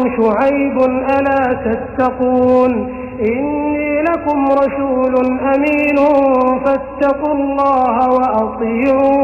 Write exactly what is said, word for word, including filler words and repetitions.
شعيب ألا تتقون إني لكم رسول أمين فاتقوا الله وأطيعون